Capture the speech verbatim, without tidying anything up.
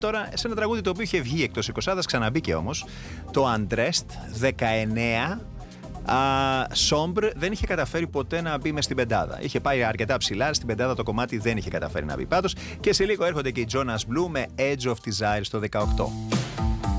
Τώρα, σε ένα τραγούδι το οποίο είχε βγει εκτός εικοσάδας, ξαναμπήκε όμως, το Undressed δεκαεννέα. Σόμπρ δεν είχε καταφέρει ποτέ να μπει μες στην πεντάδα. Είχε πάει αρκετά ψηλά, στην πεντάδα το κομμάτι δεν είχε καταφέρει να μπει πάντως. Και σε λίγο έρχονται και οι Jonas Blue με Edge of Desire στο δεκαοκτώ.